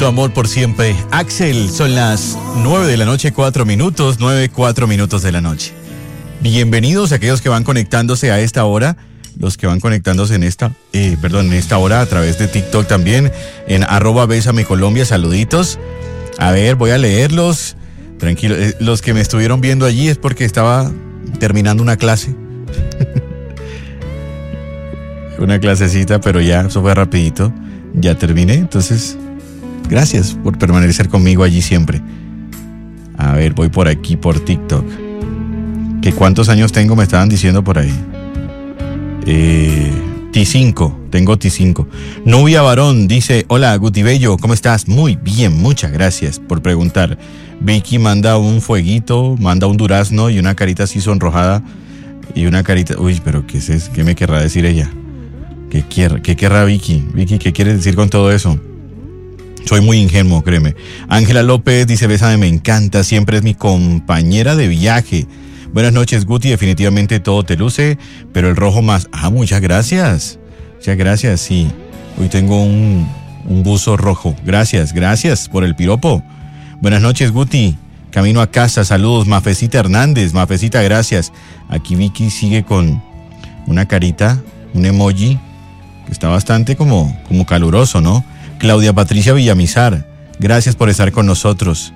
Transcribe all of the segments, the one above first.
Tu amor por siempre. Axel, son las 9 de la noche, 4 minutos, 4 minutos de la noche. Bienvenidos a aquellos que van conectándose a esta hora, los que van conectándose en esta hora a través de TikTok también, en @BésameColombia, saluditos. A ver, voy a leerlos. Tranquilo, los que me estuvieron viendo allí es porque estaba terminando una clase. Una clasecita, pero ya, eso fue rapidito. Ya terminé, entonces, gracias por permanecer conmigo allí siempre. A ver, voy por aquí, por TikTok. ¿Qué cuántos años tengo? Me estaban diciendo por ahí. T5, tengo T5. Nubia Barón dice, hola Guti Bello, ¿cómo estás? Muy bien, muchas gracias por preguntar. Vicky manda un fueguito, manda un durazno y una carita así sonrojada. Y una carita, uy, pero ¿qué es eso? ¿Qué me querrá decir ella? ¿Qué querrá Vicky? Vicky, ¿qué quiere decir con todo eso? Soy muy ingenuo, créeme. Ángela López dice, bésame, me encanta, siempre es mi compañera de viaje. Buenas noches, Guti, definitivamente todo te luce, pero el rojo más. Ah, muchas gracias. Muchas gracias, sí. Hoy tengo un buzo rojo. Gracias por el piropo. Buenas noches, Guti. Camino a casa, saludos. Mafecita Hernández, Mafecita, gracias. Aquí Vicky sigue con una carita, un emoji, que está bastante como caluroso, ¿no? Claudia Patricia Villamizar, gracias por estar con nosotros.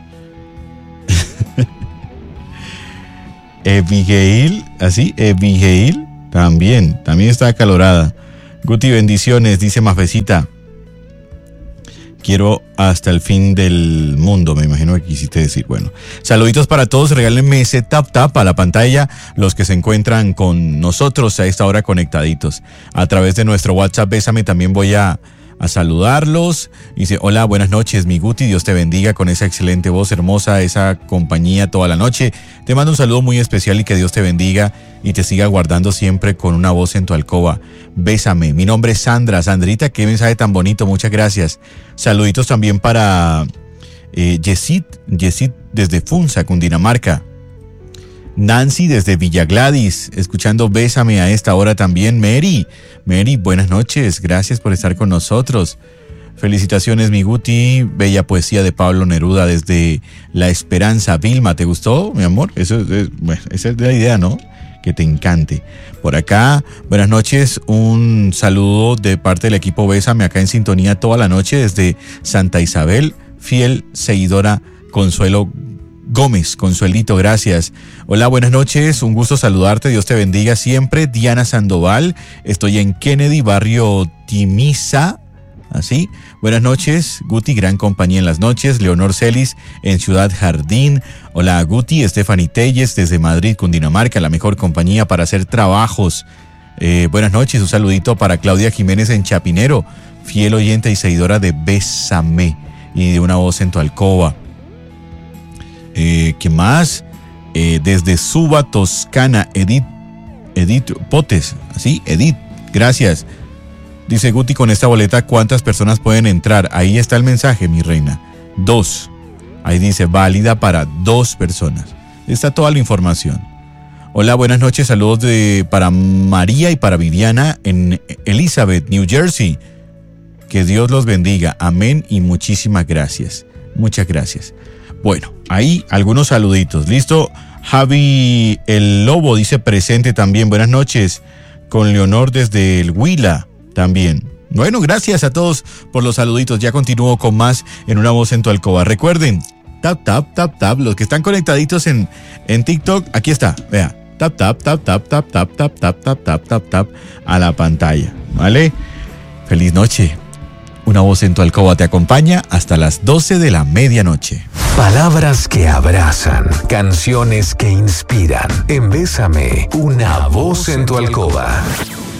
Abigail, Abigail, también está acalorada. Guti, bendiciones, dice Mafecita. Quiero hasta el fin del mundo, me imagino que quisiste decir. Bueno, saluditos para todos, regálenme ese tap a la pantalla, los que se encuentran con nosotros a esta hora conectaditos. A través de nuestro WhatsApp, Bésame, también voy a saludarlos. Dice, hola, buenas noches, mi Guti, Dios te bendiga con esa excelente voz hermosa, esa compañía toda la noche. Te mando un saludo muy especial y que Dios te bendiga y te siga guardando siempre con una voz en tu alcoba. Bésame. Mi nombre es Sandra. Sandrita, qué mensaje tan bonito, muchas gracias. Saluditos también para Yesid desde Funza, Cundinamarca. Nancy desde Villa Gladys, escuchando Bésame a esta hora también. Mary, buenas noches, gracias por estar con nosotros. Felicitaciones, mi Guti, bella poesía de Pablo Neruda desde La Esperanza. Vilma, ¿te gustó, mi amor? Esa es la idea, ¿no? Que te encante. Por acá, buenas noches, un saludo de parte del equipo Bésame, acá en sintonía toda la noche desde Santa Isabel, fiel seguidora Consuelo Gómez. Consuelito, gracias. Hola, buenas noches, un gusto saludarte, Dios te bendiga siempre. Diana Sandoval, estoy en Kennedy, barrio Timisa, así. Buenas noches, Guti, gran compañía en las noches. Leonor Celis en Ciudad Jardín. Hola, Guti. Stephanie Telles desde Madrid, Cundinamarca, la mejor compañía para hacer trabajos. Buenas noches, un saludito para Claudia Jiménez en Chapinero, fiel oyente y seguidora de Bésame y de una voz en tu alcoba. ¿Qué más? Desde Suba, Toscana, Edith Potes, así, Edith, gracias. Dice Guti, con esta boleta, ¿cuántas personas pueden entrar? Ahí está el mensaje, mi reina. 2. Ahí dice, válida para 2 personas. Está toda la información. Hola, buenas noches, saludos para María y para Viviana en Elizabeth, New Jersey. Que Dios los bendiga. Amén y muchísimas gracias. Muchas gracias. Bueno, ahí algunos saluditos. ¿Listo? Javi el Lobo dice presente también. Buenas noches. Con Leonor desde el Huila también. Bueno, gracias a todos por los saluditos. Ya continúo con más en Una Voz en tu Alcoba. Recuerden, tap. Los que están conectaditos en TikTok, aquí está. Vea, tap a la pantalla. ¿Vale? Feliz noche. Una Voz en tu Alcoba te acompaña hasta las 12 de la medianoche. Palabras que abrazan, canciones que inspiran. En Bésame, una voz en tu alcoba.